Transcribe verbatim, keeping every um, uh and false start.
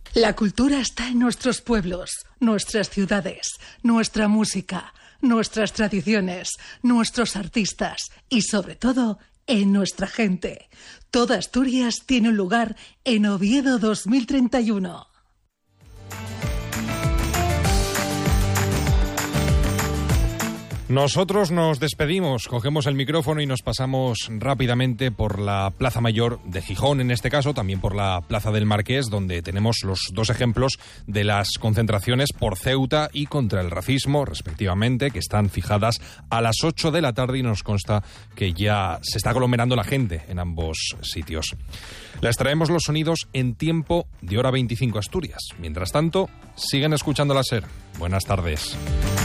La cultura está en nuestros pueblos, nuestras ciudades, nuestra música, nuestras tradiciones, nuestros artistas y, sobre todo, en nuestra gente. Toda Asturias tiene un lugar en Oviedo dos mil treinta y uno. Nosotros nos despedimos, cogemos el micrófono y nos pasamos rápidamente por la Plaza Mayor de Gijón, en este caso, también por la Plaza del Marqués, donde tenemos los dos ejemplos de las concentraciones por Ceuta y contra el racismo, respectivamente, que están fijadas a las ocho de la tarde y nos consta que ya se está aglomerando la gente en ambos sitios. Les traemos los sonidos en tiempo de hora veinticinco Asturias. Mientras tanto, siguen escuchando la SER. Buenas tardes.